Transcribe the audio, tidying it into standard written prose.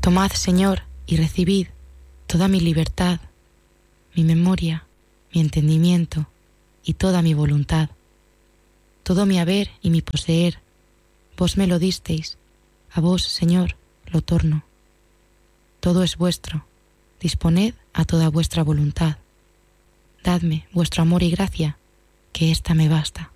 Tomad, Señor, y recibid toda mi libertad, mi memoria, mi entendimiento y toda mi voluntad. Todo mi haber y mi poseer, vos me lo disteis, a vos, Señor, lo torno. Todo es vuestro, disponed a toda vuestra voluntad. Dadme vuestro amor y gracia, que ésta me basta.